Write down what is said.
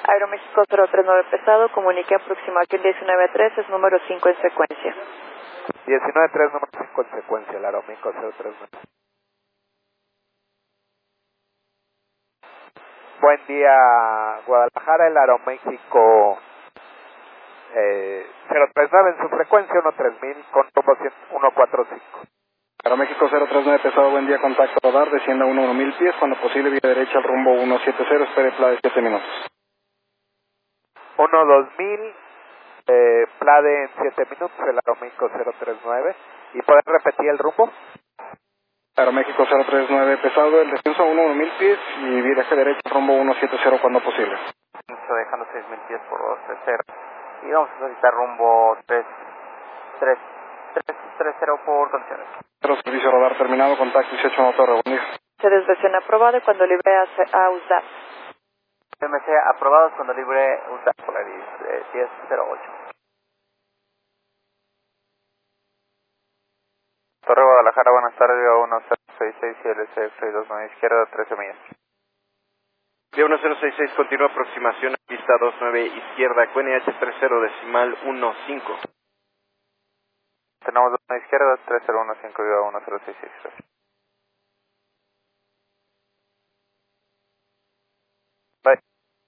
Aeroméxico 039 pesado, comunique aproximación 19-3, es número 5 en secuencia. 19-3, número 5 en secuencia, el Aeroméxico 039. Buen día, Guadalajara, el Aeroméxico 039 en su frecuencia 13000 con rumbo 145. Aeroméxico 039 pesado, buen día, contacto radar, descienda 1000 pies, cuando posible vía derecha al rumbo 170, espere PLA de 7 minutos. 12000, PLADE en 7 minutos, el Aeroméxico 039. ¿Y pueden repetir el rumbo? Aeroméxico 039 pesado, el descenso a 1000 pies y viraje derecha al rumbo 170 cuando posible. Dejando 6000 pies por 230 y vamos a solicitar rumbo 330 por condiciones. Servicio radar terminado, contacto 18 en Torre, buen día. Se desversión aprobada y cuando libre a USDAP. MMC aprobados cuando libre USDAP Polaris 1008. Torre Guadalajara, buenas tardes, 1066 y LCF 29 izquierda, 13 millas. Vía 1066, continúa aproximación a pista 29 izquierda, QNH 30 decimal 15. Tenemos 2 izquierda, 3015, vía 1066.